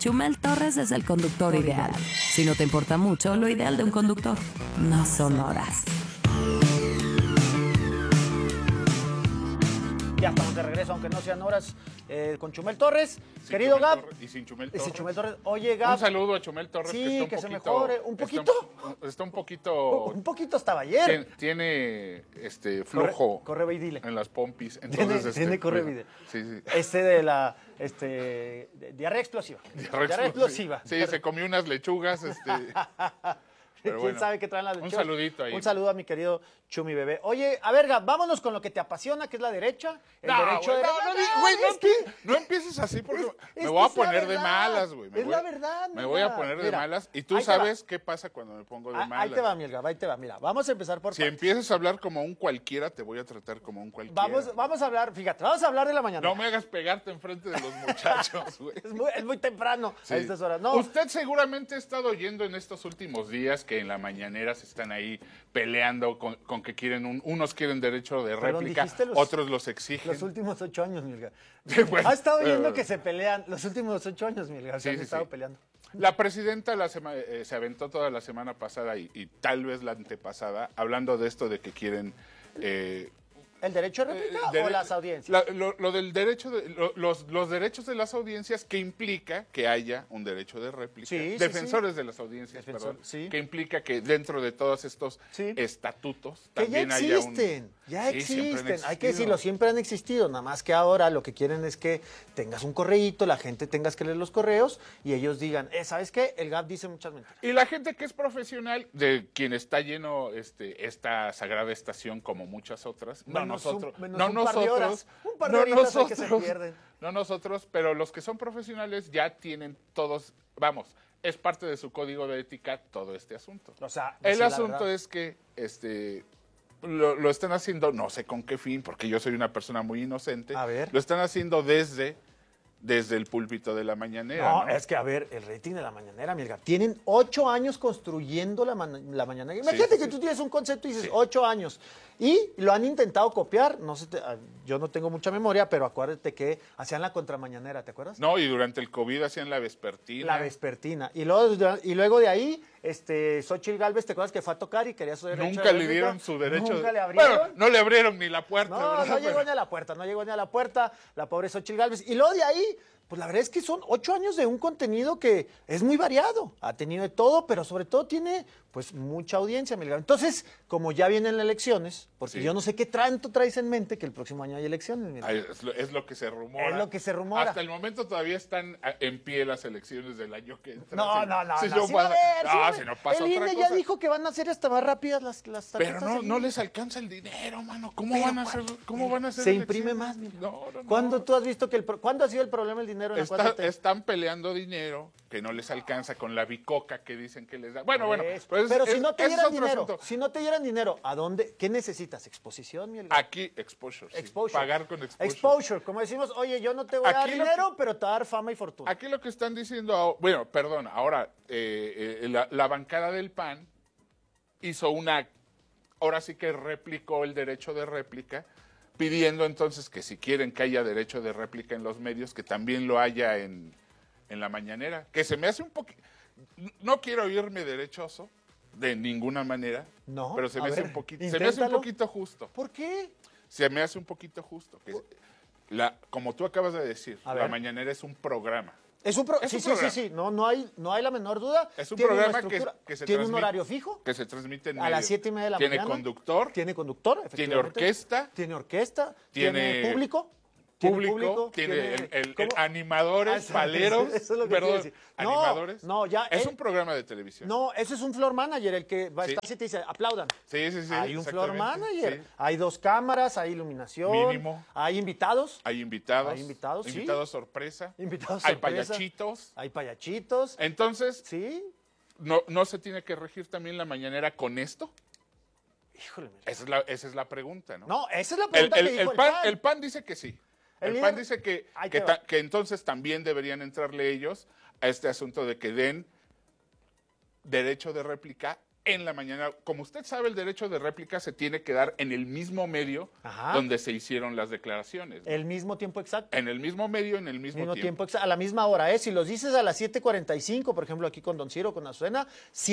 Chumel Torres es el conductor ideal. Si no te importa mucho, lo ideal de un conductor no son horas. Ya estamos de regreso, aunque no sean horas, con Chumel Torres. Sin Querido Chumel Gab. Torres y sin Chumel Y Torres. sin Chumel Torres. Oye, Gab. Un saludo a Chumel Torres. Sí, que, está que se un poquito, mejore. ¿Un poquito? Está un poquito... Un poquito estaba ayer. Tiene flujo Corre, ve y dile. en las pompis. Entonces, Tiene corre video. Sí, sí. Diarrea explosiva. Diarrea explosiva. Sí, se comió unas lechugas. Pero ¿Quién bueno, sabe qué traen las lechugas? un saludito ahí. Un saludo a mi querido Chumi Bebé. Oye, a ver, Gab, vámonos con lo que te apasiona, que es la derecha. El derecho de... No empieces así porque me es voy a que es la poner de verdad. malas, güey. Es la verdad, Me mira. voy a poner de Mira, malas. Y tú ahí te va. sabes qué pasa cuando me pongo de malas. Ahí te va, Mielga, ahí te va. Mira, vamos a empezar por Si partes. empiezas a hablar como un cualquiera, te voy a tratar como un cualquiera. Vamos a hablar, fíjate, vamos a hablar de la mañana. No me hagas pegarte enfrente de los muchachos, güey. Es muy temprano Sí. a estas horas. No, Usted seguramente ha estado oyendo en estos últimos días que en la mañanera se están ahí peleando con que quieren unos quieren derecho de Perdón, réplica, dijiste otros los exigen. los últimos 8 años, Mielga. Sí, bueno, Ha estado oyendo que se pelean los últimos 8 años, Mielga. Sí, Se han sí, estado sí. peleando. La presidenta se aventó toda la semana pasada y tal vez la antepasada hablando de esto de que quieren ¿El derecho de réplica o las audiencias? lo del derecho los derechos de las audiencias que implica que haya un derecho de réplica. Sí, sí, Defensores de las audiencias, perdón, sí. que implica que dentro de todos estos Sí. estatutos Que ya también haya un... existen, ya Sí, siempre han existen. Hay que existido. decirlo, siempre han existido. Nada más que ahora lo que quieren es que tengas un correíto, la gente tengas que leer los correos y ellos digan, ¿sabes qué? El GAP dice muchas mentiras. Y la gente que es profesional, de quien está lleno esta sagrada estación como muchas otras, no nosotros, un par de horas, un par de horitas hay que se pierden. no nosotros, pero los que son profesionales ya tienen todos, vamos, es parte de su código de ética todo este asunto. O sea, el sí, la asunto verdad. es que lo están haciendo, no sé con qué fin, porque yo soy una persona muy inocente. A ver. Lo están haciendo desde el púlpito de la mañanera. No, ¿no? es que, a ver, el rating de la mañanera, Mielga, tienen 8 años construyendo la mañanera. Imagínate sí, que sí. tú tienes un concepto y dices Sí. 8 años. Y lo han intentado copiar, yo no tengo mucha memoria, pero acuérdate que hacían la contramañanera, ¿te acuerdas? No, y durante el COVID hacían la vespertina. La vespertina. Y luego de ahí, Xóchitl Gálvez, ¿te acuerdas que fue a tocar y quería su derecho Nunca de le réplica? dieron su derecho. Nunca le abrieron. Bueno, no le abrieron ni la puerta. No, ¿verdad? no llegó ni a la puerta, la pobre Xóchitl Gálvez. Y luego de ahí, pues la verdad es que son 8 años de un contenido que es muy variado. Ha tenido de todo, pero sobre todo tiene pues mucha audiencia, Melgar. Entonces, como ya vienen las elecciones, porque Sí. yo no sé qué tanto traes en mente que el próximo año hay elecciones, Melgar. Ay, es lo que se rumora. Es lo que se rumora. Hasta el momento todavía están en pie las elecciones del año que entra. No, Sí, no, no, sí, no, no sí va a pasa- haber, sí va a no, haber. si no pasa El otra INE ya cosa. dijo que van a ser hasta más rápidas las Pero tarjetas. no les alcanza el dinero, mano. ¿Cómo Pero van a hacer? ¿Cómo van a hacer se elecciones? imprime más, mira. No, no, no. ¿Cuándo tú has visto que cuándo ha sido el problema del dinero en la 4T? Están peleando dinero que no les alcanza con la bicoca que dicen que les da. Bueno, Pero si no te ese es dieran otro dinero, asunto. si no te dieran dinero, ¿a dónde? ¿Qué necesitas? ¿Exposición, Mielga? Aquí, exposure. Sí. Exposure. Pagar con exposure. Exposure, como decimos, oye, yo no te voy a dar Aquí lo dinero, pero te voy a dar fama y fortuna. Aquí lo que están diciendo, bueno, perdón, ahora la bancada del PAN hizo ahora sí que replicó el derecho de réplica, pidiendo entonces que si quieren que haya derecho de réplica en los medios, que también lo haya en la mañanera, que se me hace un poquito, no quiero irme derechoso de ninguna manera, No, pero se a me hace ver, un poquito, se me hace un inténtalo. poquito justo. ¿Por qué? Se me hace un poquito justo. Como tú acabas de decir, A la ver. mañanera es un programa. Es un Es sí, un sí, programa. sí, sí, no hay la menor duda. Es un Tiene una programa estructura, que se tiene un transmite- horario fijo, que se transmite en a las medios. 7:30 de la Tiene mañana. conductor, Tiene conductor, tiene efectivamente. orquesta, tiene tiene público. tiene ¿cómo? animadores, Eso paleros, es lo que perdón, quiero decir. No, animadores. no, ya, es un programa de televisión. No, eso es un floor manager, el que va a Sí. estar y te dice, aplaudan. Sí, sí, sí. Hay un floor exactamente, manager, sí. hay 2 cámaras, hay iluminación, Mínimo. hay invitados, Hay invitados. Hay invitados, sí. Invitados sorpresa. Invitados Hay sorpresa. payachitos. hay payachitos, Entonces, ¿sí? ¿no se tiene que regir también la mañanera con esto? Híjole, mira. Esa es la pregunta, ¿no? No, esa es la pregunta que dijo El PAN dice que sí. El El PAN líder- dice Ahí te va. que entonces también deberían entrarle ellos a este asunto de que den derecho de réplica en la mañana. Como usted sabe, el derecho de réplica se tiene que dar en el mismo medio donde se hicieron las declaraciones, ¿no? El mismo tiempo exacto. En el mismo medio, en el mismo tiempo. A la misma hora, ¿eh? Si los dices a las 7:45, por ejemplo, aquí con Don Ciro, con Azucena,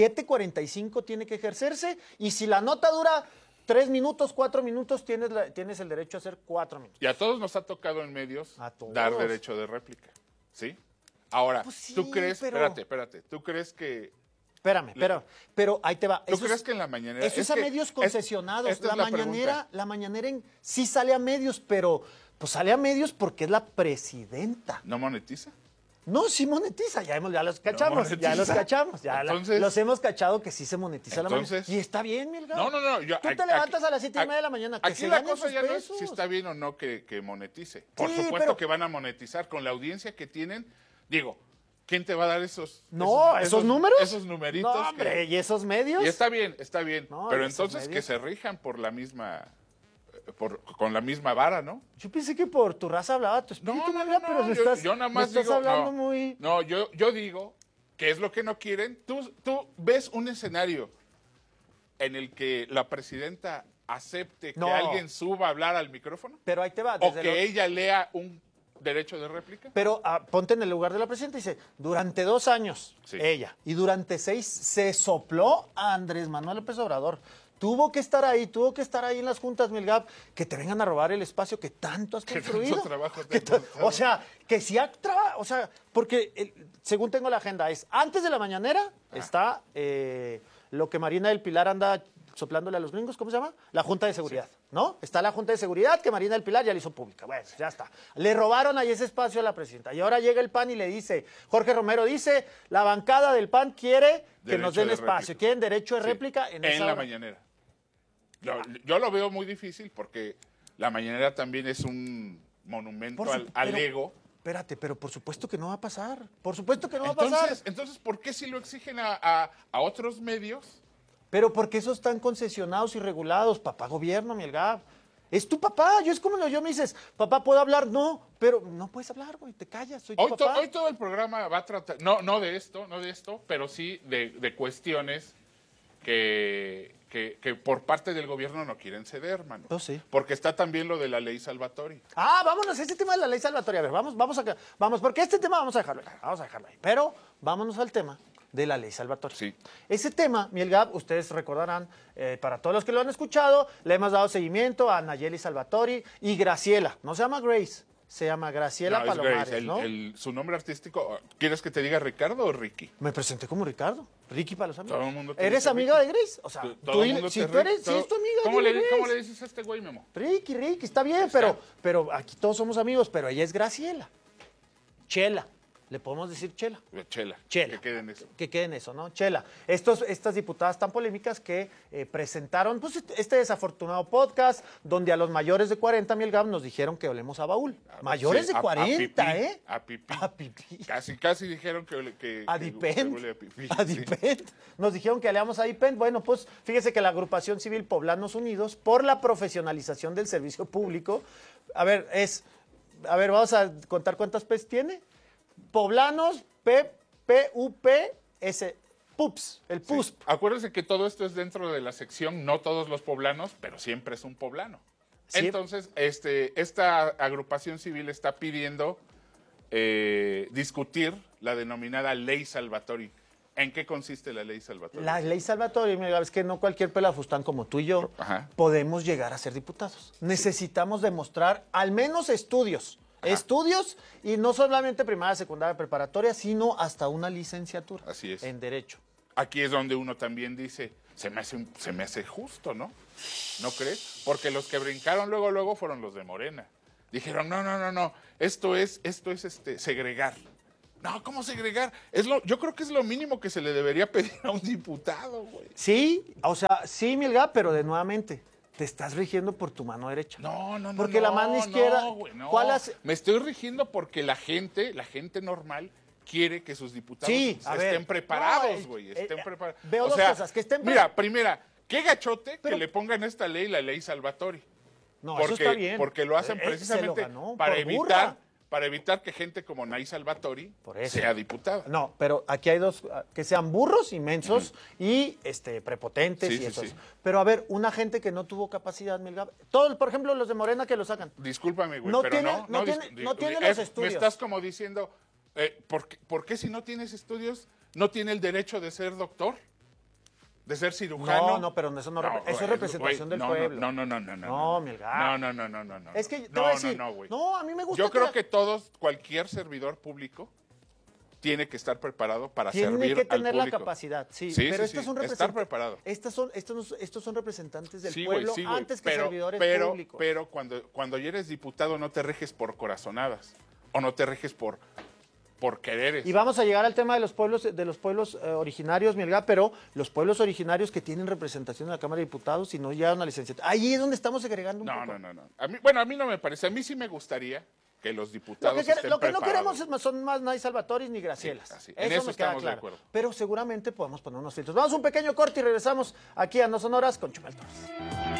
7:45 tiene que ejercerse, y si la nota dura 3 minutos, 4 minutos, tienes el derecho a hacer 4 minutos. Y a todos nos ha tocado en medios A todos. dar derecho de réplica, ¿sí? Ahora, Pues sí, ¿tú crees, pero- espérate, ¿tú crees que Espérame, pero ahí te va. ¿Tú crees que en la mañanera? Eso es a medios concesionados. esta es la pregunta. La mañanera sí sale a medios, pero pues sale a medios porque es la presidenta. ¿No monetiza? No, sí monetiza, ya los cachamos, Entonces- los hemos cachado que sí se monetiza la Entonces- mañana. Y está bien, Milgar. No. Tú te levantas a las 7:30 de la mañana, que Aquí se la ganen cosa sus ya no es pesos. si está bien o no que monetice. Por Sí, supuesto pero- que van a monetizar con la audiencia que tienen. Digo, ¿quién te va a dar esos números? Esos numeritos. No, hombre, ¿y esos medios? Y está bien. No, pero esos entonces medios. que se rijan por la misma, con la misma vara, ¿no? Yo pensé que por tu raza hablaba tu espíritu, Milgar, pero me yo nada más me estás digo, hablando no, muy... No, yo digo que es lo que no quieren. Tú ves un escenario en el que la presidenta acepte que No. alguien suba a hablar al micrófono Pero ahí te va. o desde que ella lea un derecho de réplica. Pero ponte en el lugar de la presidenta y dice, durante 2 años, Sí. ella, y durante 6 se sopló a Andrés Manuel López Obrador. Tuvo que estar ahí en las juntas, Milgab, que te vengan a robar el espacio que tanto has Que tanto construido. trabajo te ha costado. O sea, que si ha porque según tengo la agenda, es antes de la mañanera está lo que Marina del Pilar anda soplándole a los gringos, ¿cómo se llama? La Junta de Seguridad, ¿no? Está la Junta de Seguridad que Marina del Pilar ya la hizo pública. Bueno, ya está. Le robaron ahí ese espacio a la presidenta. Y ahora llega el PAN y le dice, Jorge Romero dice, la bancada del PAN quiere que nos Derecho den de espacio. réplica. Quieren derecho de Sí, réplica en esa la hora. mañanera. Yo lo veo muy difícil porque la mañanera también es un monumento al ego. Espérate, pero por supuesto que no va a pasar. Por supuesto que no va a pasar. Entonces, ¿por qué si lo exigen a otros medios? Pero porque esos están concesionados y regulados. Papá gobierno, Mielgab. Es tu papá. Es como yo me dices, papá, ¿puedo hablar? No, pero no puedes hablar, güey. Te callas, soy tu papá. Hoy todo el programa va a tratar, no de esto, pero sí de cuestiones que por parte del gobierno no quieren ceder, mano. Oh, sí. Porque está también lo de la ley Salvatori. Vámonos, este tema de la ley salvatoria. A ver, vamos, porque este tema vamos a dejarlo ahí. Pero vámonos al tema de la ley salvatoria. Sí. Ese tema, Mielgab, ustedes recordarán, para todos los que lo han escuchado, le hemos dado seguimiento a Nayeli Salvatori y Graciela. No se llama Grace, se llama Graciela No, es Palomares, Grace, ¿no? su nombre artístico, ¿quieres que te diga Ricardo o Ricky? Me presenté como Ricardo, Ricky Palomares. Todo el mundo te ¿Eres dice amiga Ricky. de Grace? O sea, Todo el mundo si te tú eres, Ricky, si es tu amiga, ¿Cómo dile le Grace. dices a este güey, Memo? Ricky, está bien, pero aquí todos somos amigos, pero ella es Graciela. Chela, le podemos decir Chela. Chela. Chela. Que quede en eso. Que quede en eso, ¿no? Chela. Estas diputadas tan polémicas que presentaron pues, este desafortunado podcast donde a los mayores de 40, Mielgab, nos dijeron que olemos a baúl. Mayores Sí, de 40, ¿eh? A pipí. A pipí. Casi dijeron que A que Dipent. huele a pipí. A sí. Dipent. Nos dijeron que leamos a Dipent. Bueno, pues fíjese que la agrupación civil Poblanos Unidos por la profesionalización del servicio público. A ver, vamos a contar cuántas P's tiene. Poblanos, P-U-P-S, PUPS, el Sí. PUSP. Acuérdense que todo esto es dentro de la sección no todos los poblanos, pero siempre es un poblano. Sí. Entonces, esta agrupación civil está pidiendo discutir la denominada Ley Salvatori. ¿En qué consiste la Ley Salvatori? La ley salvatoria, mira, es que no cualquier pelafustán como tú y yo Ajá. podemos llegar a ser diputados. Necesitamos demostrar al menos estudios. Ajá. Estudios y no solamente primaria, secundaria, preparatoria, sino hasta una licenciatura. Así es. En Derecho. Aquí es donde uno también dice, se me hace justo, ¿no? ¿No crees? Porque los que brincaron luego fueron los de Morena. Dijeron, no, esto es segregar. No, ¿cómo segregar? Yo creo que es lo mínimo que se le debería pedir a un diputado, güey. Sí, o sea, sí, Milgab, pero de nuevamente, te estás rigiendo por tu mano derecha. No. Porque la mano izquierda. No, güey, no. ¿Cuál hace? Me estoy rigiendo porque la gente normal quiere que sus diputados Sí, a ver. estén preparados, No, güey. Estén preparados. veo dos cosas, que estén Mira, primera, qué gachote Pero- que le pongan a esta ley la ley Salvatori. No, porque, eso está bien. Porque lo hacen Se lo precisamente ganó, para por evitar burra. para evitar que gente como Nay Salvatori Por eso. sea diputada. No, pero aquí hay dos, que sean burros, inmensos y prepotentes Sí, y sí, esos. sí. Pero a ver, una gente que no tuvo capacidad, Milgab, todos, por ejemplo, los de Morena que lo sacan. Discúlpame, güey, No pero tiene- no tiene- no tiene los estudios. Me estás como diciendo, ¿por qué si no tienes estudios no tiene el derecho de ser doctor? ¿De ser cirujano? No, pero eso no, eso es güey, representación del no, pueblo. No. No, Melgar. No. Es que te voy a decir, güey. no, a mí me gusta Yo creo la- que cualquier servidor público tiene que estar preparado para tiene servir que al tener la público. capacidad, sí, Sí, pero sí, estos son estar representantes. preparado. Estos son representantes del Sí, güey, pueblo sí, güey, antes que servidores públicos. Pero cuando ya eres diputado no te reges por corazonadas o no te reges por quereres. Y vamos a llegar al tema de los pueblos originarios, Mielga, pero los pueblos originarios que tienen representación en la Cámara de Diputados y no llegan a licenciatura. Ahí es donde estamos segregando un poco. No. A mí no me parece. A mí sí me gustaría que los diputados Lo que estén no preparados. queremos son más Nay Salvatoris ni Gracielas. Sí, así. En eso me queda estamos de claro. acuerdo. Pero seguramente podemos poner unos filtros. Vamos a un pequeño corte y regresamos aquí a No Sonoras con Chumel Torres.